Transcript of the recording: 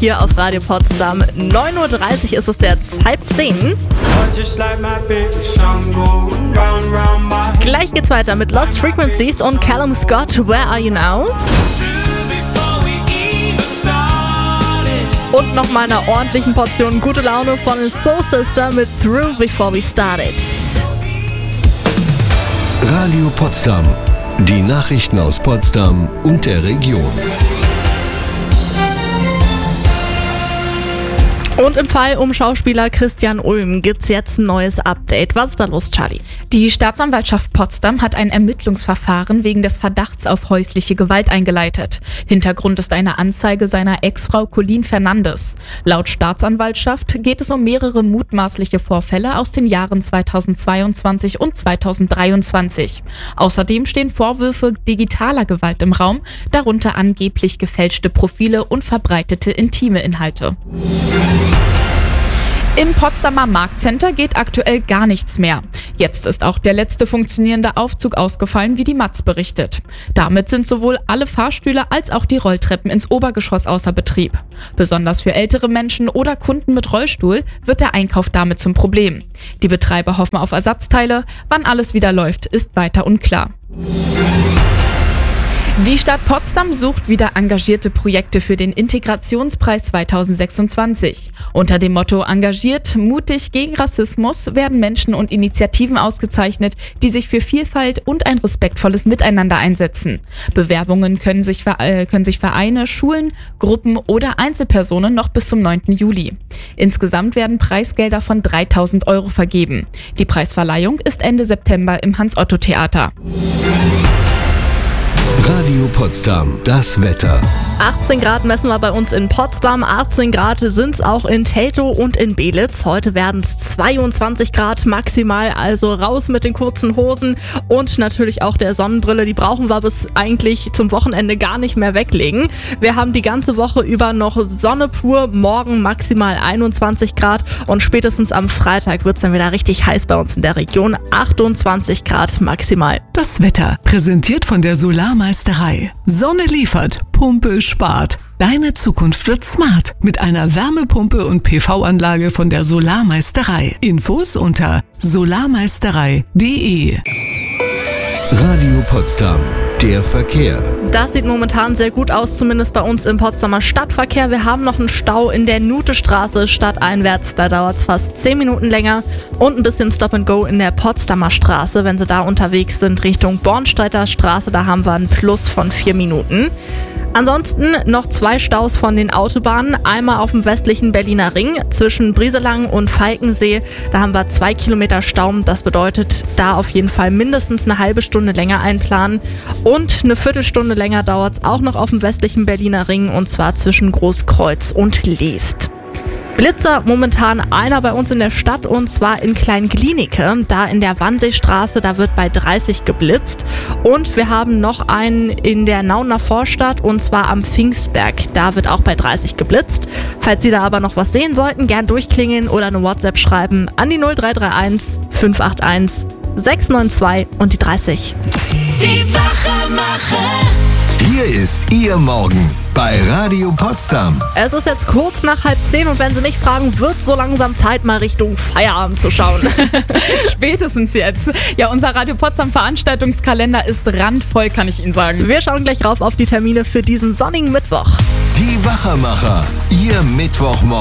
hier auf Radio Potsdam. 9:30 Uhr ist es jetzt 9:30. Gleich geht's weiter mit Lost Frequencies und Callum Scott, Where Are You Now? Und noch mal einer ordentlichen Portion gute Laune von Soul Sister mit Through Before We Started. Radio Potsdam. Die Nachrichten aus Potsdam und der Region. Und im Fall um Schauspieler Christian Ulm gibt's jetzt ein neues Update. Was ist da los, Charlie? Die Staatsanwaltschaft Potsdam hat ein Ermittlungsverfahren wegen des Verdachts auf häusliche Gewalt eingeleitet. Hintergrund ist eine Anzeige seiner Ex-Frau Colleen Fernandes. Laut Staatsanwaltschaft geht es um mehrere mutmaßliche Vorfälle aus den Jahren 2022 und 2023. Außerdem stehen Vorwürfe digitaler Gewalt im Raum, darunter angeblich gefälschte Profile und verbreitete intime Inhalte. Im Potsdamer Marktcenter geht aktuell gar nichts mehr. Jetzt ist auch der letzte funktionierende Aufzug ausgefallen, wie die Matz berichtet. Damit sind sowohl alle Fahrstühle als auch die Rolltreppen ins Obergeschoss außer Betrieb. Besonders für ältere Menschen oder Kunden mit Rollstuhl wird der Einkauf damit zum Problem. Die Betreiber hoffen auf Ersatzteile. Wann alles wieder läuft, ist weiter unklar. Die Stadt Potsdam sucht wieder engagierte Projekte für den Integrationspreis 2026. Unter dem Motto Engagiert, mutig gegen Rassismus werden Menschen und Initiativen ausgezeichnet, die sich für Vielfalt und ein respektvolles Miteinander einsetzen. Bewerbungen können sich Vereine, Schulen, Gruppen oder Einzelpersonen noch bis zum 9. Juli. Insgesamt werden Preisgelder von 3.000 € vergeben. Die Preisverleihung ist Ende September im Hans-Otto-Theater. Radio Potsdam, das Wetter. 18 Grad messen wir bei uns in Potsdam, 18 Grad sind es auch in Teltow und in Belitz. Heute werden es 22 Grad maximal, also raus mit den kurzen Hosen und natürlich auch der Sonnenbrille. Die brauchen wir bis eigentlich zum Wochenende gar nicht mehr weglegen. Wir haben die ganze Woche über noch Sonne pur, morgen maximal 21 Grad und spätestens am Freitag wird es dann wieder richtig heiß bei uns in der Region, 28 Grad maximal. Das Wetter, präsentiert von der Solarmeisterei. Sonne liefert, Pumpe spart. Deine Zukunft wird smart mit einer Wärmepumpe und PV-Anlage von der Solarmeisterei. Infos unter solarmeisterei.de. Radio Potsdam, der Verkehr. Das sieht momentan sehr gut aus, zumindest bei uns im Potsdamer Stadtverkehr. Wir haben noch einen Stau in der Nutestraße stadteinwärts. Da dauert es fast 10 Minuten länger. Und ein bisschen Stop and Go in der Potsdamer Straße. Wenn Sie da unterwegs sind Richtung Bornsteidter Straße, da haben wir ein Plus von 4 Minuten. Ansonsten noch 2 Staus von den Autobahnen. Einmal auf dem westlichen Berliner Ring zwischen Brieselang und Falkensee. Da haben wir 2 Kilometer Stau. Das bedeutet, da auf jeden Fall mindestens eine halbe Stunde länger einplanen. Und eine Viertelstunde länger dauert es auch noch auf dem westlichen Berliner Ring. Und zwar zwischen Großkreuz und Leest. Blitzer momentan einer bei uns in der Stadt und zwar in Kleinglinike, da in der Wannseestraße, da wird bei 30 geblitzt und wir haben noch einen in der Nauener Vorstadt und zwar am Pfingstberg, da wird auch bei 30 geblitzt. Falls Sie da aber noch was sehen sollten, gern durchklingeln oder eine WhatsApp schreiben an die 0331 581 692 und die 30. Die Wachmacher. Hier ist Ihr Morgen bei Radio Potsdam. Es ist jetzt kurz nach 9:30 und wenn Sie mich fragen, wird so langsam Zeit, mal Richtung Feierabend zu schauen. Spätestens jetzt. Ja, unser Radio Potsdam Veranstaltungskalender ist randvoll, kann ich Ihnen sagen. Wir schauen gleich rauf auf die Termine für diesen sonnigen Mittwoch. Die Wachermacher, Ihr Mittwochmorgen.